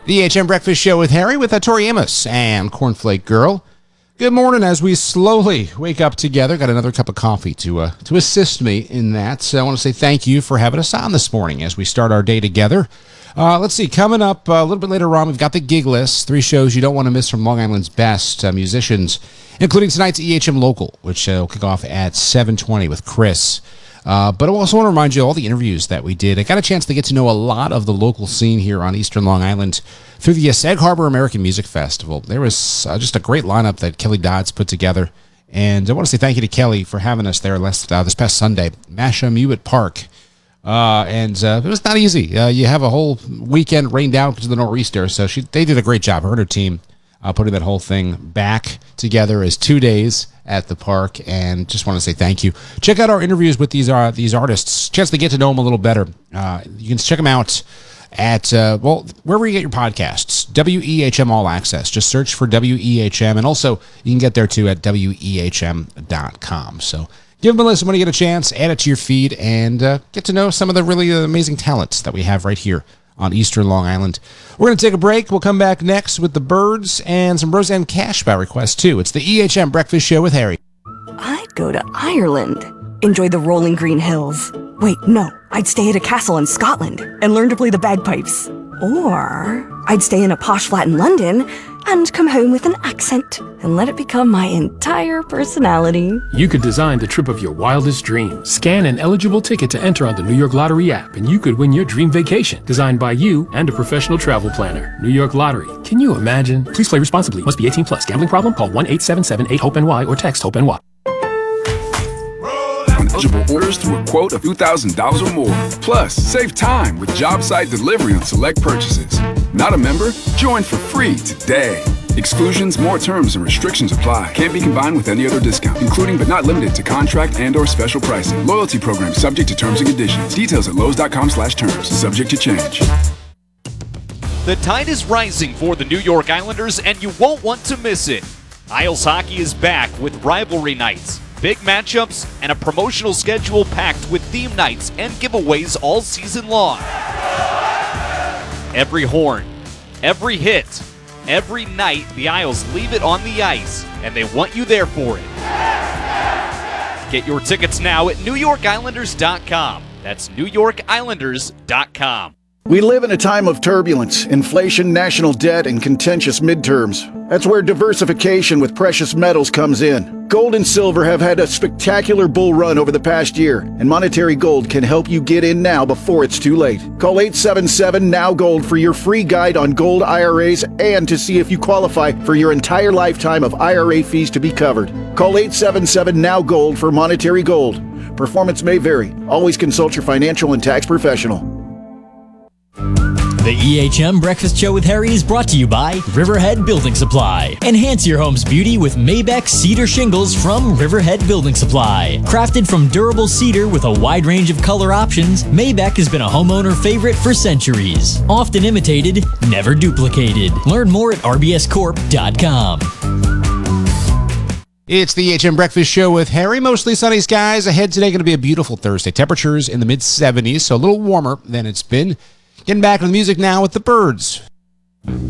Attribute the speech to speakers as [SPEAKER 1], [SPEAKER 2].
[SPEAKER 1] The EHM Breakfast Show with Harry with Tori Amos and Cornflake Girl. Good morning as we slowly wake up together. Got another cup of coffee to assist me in that. So I want to say thank you for having us on this morning as we start our day together. Let's see, coming up a little bit later on, we've got the gig list. 3 shows you don't want to miss from Long Island's best musicians, including tonight's EHM Local, which will kick off at 7:20 with Chris. But I also want to remind you of all the interviews that we did. I got a chance to get to know a lot of the local scene here on Eastern Long Island through the Sag Harbor American Music Festival. There was just a great lineup that Kelly Dodds put together. And I want to say thank you to Kelly for having us there this past Sunday, Masha Mewitt Park. It was not easy. You have a whole weekend rained out because of the nor'easter, so they did a great job, her and her team, putting that whole thing back together as 2 days at the park, and just want to say thank you. Check out our interviews with these artists. Chance to get to know them a little better. You can check them out at, wherever you get your podcasts, WEHM All Access. Just search for WEHM, and also you can get there too at WEHM.com. So give them a listen when you get a chance, add it to your feed, and get to know some of the really amazing talents that we have right here on Eastern Long Island. We're going to take a break. We'll come back next with the Birds and some Roseanne Cash by request, too. It's the EHM Breakfast Show with Harry.
[SPEAKER 2] I'd go to Ireland. Enjoy the rolling green hills. Wait, no. I'd stay at a castle in Scotland and learn to play the bagpipes. Or I'd stay in a posh flat in London and come home with an accent and let it become my entire personality.
[SPEAKER 3] You could design the trip of your wildest dreams. Scan an eligible ticket to enter on the New York Lottery app, and you could win your dream vacation, designed by you and a professional travel planner. New York Lottery. Can you imagine? Please play responsibly. Must be 18 plus. Gambling problem? Call 1-877-8-HOPE-NY or text HOPE-NY.
[SPEAKER 4] On eligible orders through a quote of $2,000 or more. Plus, save time with job site delivery on select purchases. Not a member? Join for free today. Exclusions, more terms, and restrictions apply. Can't be combined with any other discount, including but not limited to contract and/or special pricing. Loyalty program subject to terms and conditions. Details at Lowe's.com/terms. Subject to change.
[SPEAKER 5] The tide is rising for the New York Islanders, and you won't want to miss it. Isles Hockey is back with rivalry nights, big matchups, and a promotional schedule packed with theme nights and giveaways all season long. Every horn, every hit, every night, the Isles leave it on the ice, and they want you there for it. Get your tickets now at NewYorkIslanders.com. That's NewYorkIslanders.com.
[SPEAKER 6] We live in a time of turbulence, inflation, national debt, and contentious midterms. That's where diversification with precious metals comes in. Gold and silver have had a spectacular bull run over the past year, and Monetary Gold can help you get in now before it's too late. Call 877-NOW-GOLD for your free guide on gold IRAs and to see if you qualify for your entire lifetime of IRA fees to be covered. Call 877-NOW-GOLD for Monetary Gold. Performance may vary. Always consult your financial and tax professional.
[SPEAKER 7] The EHM Breakfast Show with Harry is brought to you by Riverhead Building Supply. Enhance your home's beauty with Maybeck Cedar Shingles from Riverhead Building Supply. Crafted from durable cedar with a wide range of color options, Maybeck has been a homeowner favorite for centuries. Often imitated, never duplicated. Learn more at rbscorp.com.
[SPEAKER 1] It's the EHM Breakfast Show with Harry. Mostly sunny skies. Ahead today going to be a beautiful Thursday. Temperatures in the mid-70s, so a little warmer than it's been. Getting back to the music now with the Birds.